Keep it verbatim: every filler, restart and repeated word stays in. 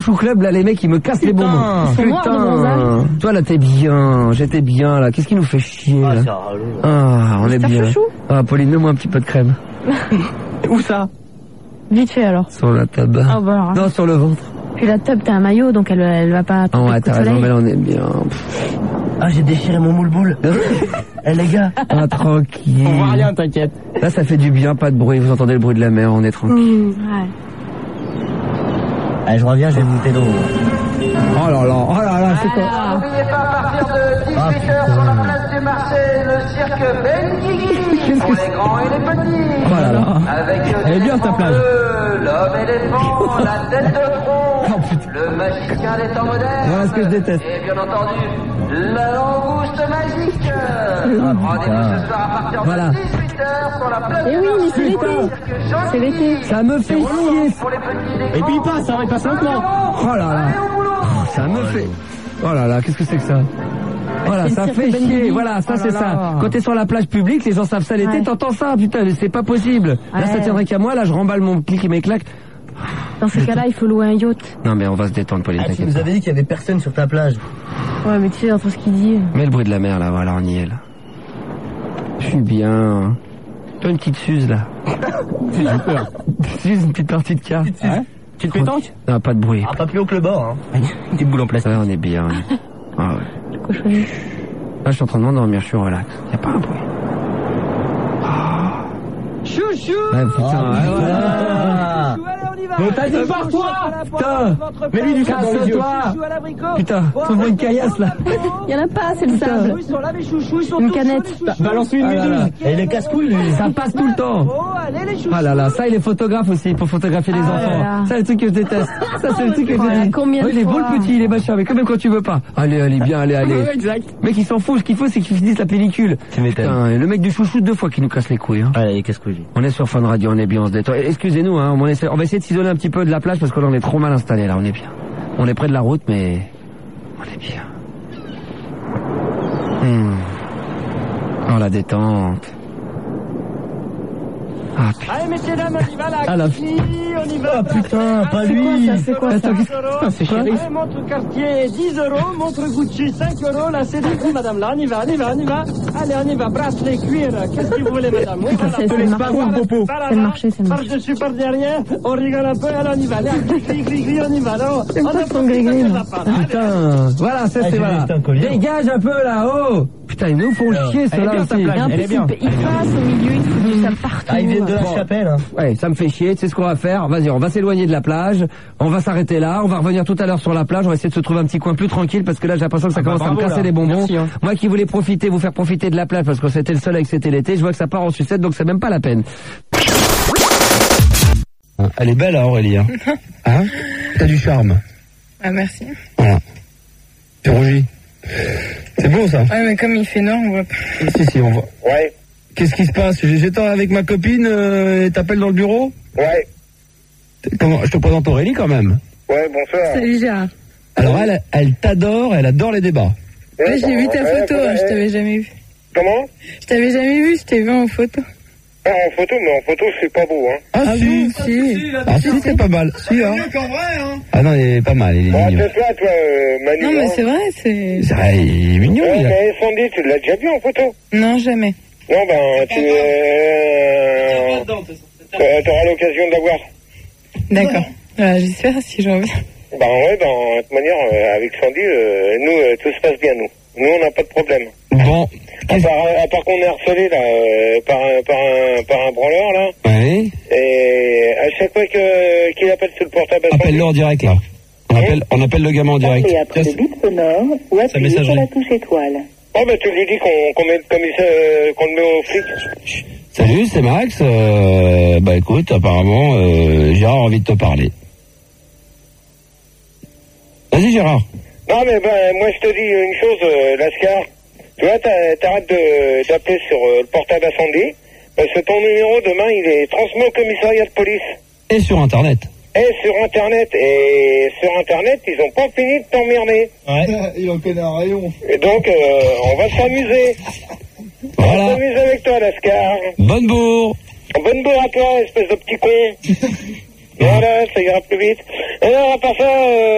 chouchou club, là, les mecs, ils me cassent les bonbons. Putain. Toi, là, t'es bien. J'étais bien, là. Qu'est-ce qui nous fait chier, là? Ah, on est bien. Ah, Pauline, mets-moi un petit peu de crème. Où ça? Vite fait, alors. Sur la table. Ah, bah, alors. Non, sur le ventre. Puis la tub, t'as un maillot, donc elle, elle va pas... Oh, ouais, t'as raison, mais là, on est bien. Ah, j'ai déchiré mon moule-boule. Eh, les gars. Ah, tranquille. On voit rien, t'inquiète. Là, ça fait du bien, pas de bruit. Vous entendez le bruit de la mer, on est tranquille. Mmh, ouais. Allez, je reviens, je vais monter l'eau. Oh là là, oh là là, c'est quoi? N'oubliez pas, à partir de dix-huit heures sur la place du Marseille, le cirque Benguigui pour les grands et les petits. Oh là là. Avec Elle est bien ta plage. l'homme éléphant, la tête de tronc, le magicien des temps modernes. Voilà ce que je déteste. Et bien entendu, la langouste magique. Rendez-vous ce soir à partir Voilà. de dix-huit heures sur la place Eh du oui, mais c'est Marseille. l'été. C'est l'été. Ça me fait chier. Pour les petits Et puis il passe, hein, il passe lentement. Oh là là. Ça me fait... Oh là là, qu'est-ce que c'est que ça? Voilà, C'est le ça cirque fait Benguigui. chier, voilà, ça Oh c'est là ça. là. Quand t'es sur la plage publique, les gens savent ça l'été, Ouais. t'entends ça, putain, mais c'est pas possible. Là, ça Ouais. tiendrait qu'à moi, là, je remballe mon clic et mes claques. Dans ce cas-là, il faut louer un yacht. Non, mais on va se détendre, Pauline, Ah, tu t'inquiète nous pas. avais dit qu'il y avait personne sur ta plage. Ouais, mais tu sais, entre ce qu'il dit... Mets le bruit de la mer, là, voilà, on y est, là. Je suis bien. Toi, une petite suze, là. J'ai peur. Suze, une petite partie de carte. Ouais. Tu te pétanques? Non, pas de bruit. Ah, pas plus haut que le bord, hein. Une petite boule en plastique. Ouais, on est bien. Ah ouais. Cochonnerie. Là, je suis en train de m'endormir, je suis relax. Y a pas un bruit. Chouchou. Ouais, putain, ouais, voilà. Ah. Mais t'as dit barre-toi! Putain. Mais lui, du sang dans les yeux. Casse-toi. Putain, trouve-moi une caillasse, là. Il y en a pas, c'est le sable. Une canette. Balance-lui une Ah là là. méduse. Et les casse-couilles, lui. Ça passe tout le temps. Ah là là, ça et les photographes aussi pour photographier les Ah enfants. là là. Ça c'est le truc que je déteste. Ça c'est le truc que je Voilà, déteste. combien de Ouais, il est beau fois le petit, il est machin, mais quand même quand tu veux pas. Allez, allez, bien, allez, allez. Ouais, exact. Mec, il s'en fout, ce qu'il faut c'est qu'il finisse la pellicule. Tu m'étonnes. Putain, et le mec du chouchou deux fois qui nous casse les couilles. Hein. Ouais, les casse-couilles, lui. On est sur Fun Radio, on est bien, on se détend. Et excusez-nous, hein, on, essaie, on va essayer de s'isoler un petit peu de la plage parce que là on est trop mal installé, là on est bien. On est près de la route, mais on est bien. Hmm. Oh la détente. Ah putain. Allez, messieurs, dames, on y va, là. Ah, la- Qui, on y va. Ah, putain, pas C'est quoi lui. ça? C'est quoi ça? Attends, qu'est-ce- Putain, c'est quoi? Allez, montre Cartier dix euros, montre Gucci cinq euros, là c'est dit, madame, là on y va, on y va, on y va. Allez, on y va, bracelet, cuir, qu'est-ce que vous voulez, madame? On c'est- c'est le marché. C'est le marché, c'est le marché. Par-dessus, par derrière, on rigole un peu, allez, on y va, allez, gris, gris, gris, on y va, là. C'est quoi son gris-gris, là? Putain, voilà, ça Ah, c'est j'ai voilà. juste un collier. Dégage un peu là, oh. Putain, ils nous font chier Elle est ceux-là bien, ta aussi. plage. Et en Elle est plus, bien. il, il passe au milieu, il fout du sable partout. Ah, ils viennent de la Bon. chapelle, hein. Ouais, ça me fait chier, tu sais ce qu'on va faire? Vas-y, on va s'éloigner de la plage, on va s'arrêter là, on va revenir tout à l'heure sur la plage, on va essayer de se trouver un petit coin plus tranquille parce que là j'ai l'impression que ça Ah bah commence à bravo, me casser là. les bonbons. Merci, hein. Moi qui voulais profiter, vous faire profiter de la plage parce que c'était le soleil, que c'était l'été, je vois que ça part en sucette donc c'est même pas la peine. Elle est belle hein, Aurélie, hein? Hein? T'as du charme. Ah, merci. Voilà. Tu rougis. C'est beau ça. Ouais, mais comme il fait noir, on voit pas. Si, si, on voit. Ouais, Qu'est-ce qui se passe? J'étais avec ma copine euh, et t'appelles dans le bureau? ouais, Comment? Je te présente Aurélie quand même. ouais, bonsoir. Salut Gérard. Alors elle, elle t'adore, elle adore les débats. Ouais, j'ai vu ta ouais, photo, ouais, je ouais. t'avais jamais vu. Comment? Je t'avais jamais vu, je t'ai vu en photo. Ah, en photo, mais en photo, c'est pas beau, hein. Ah, si, Si. ah si, c'est pas mal. Si, hein. Ah non, il est pas mal, il est Bon, mignon. tais-toi, toi, euh, Manu. Non, mais hein. c'est vrai, c'est... C'est vrai, il est mignon, Ouais, il a... mais Sandy, tu l'as déjà vu en photo? Non, jamais. Non, ben, tu, euh, euh, t'auras l'occasion de la voir. D'accord. Voilà, j'espère si j'en viens. Ben ouais, ben, de toute manière, euh, avec Sandy, euh, nous, euh, tout se passe bien, nous. Nous, on n'a pas de problème. Bon, À part, à part qu'on est harcelé, là, euh, par un, par un, par un branleur, là. ouais, Et à chaque fois que, qu'il appelle sur le portable à Sandy. appelle-le en direct, là. On appelle, on appelle le gamin en direct. Et après le bip sonore, ou appuyez sur la touche étoile. Oh, ben, tu lui dis qu'on, qu'on met, comme il sait, qu'on le met au flic. Salut, c'est Max. Euh, bah écoute, apparemment, euh, Gérard a envie de te parler. Vas-y Gérard. Non, mais ben, moi, je te dis une chose, euh, Lascar. Tu vois, t'a- t'arrêtes de, d'appeler sur euh, le portable à Sandy, parce que ton numéro, demain, il est transmis au commissariat de police. Et sur Internet. Et sur Internet. Et sur Internet, ils ont pas fini de t'emmerder. Ouais. Il en connaît un rayon. Et donc, euh, on va s'amuser. On va Voilà. s'amuser avec toi, Lascar. Bonne bourre. Bonne bourre à toi, espèce de petit con. Voilà, ça ira plus vite. Alors, à part ça... Euh